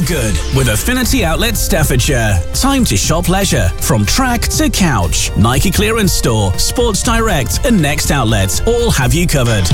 good with Affinity Outlet Staffordshire. Time to shop leisure, from track to couch. Nike Clearance Store, Sports Direct and Next Outlet all have you covered.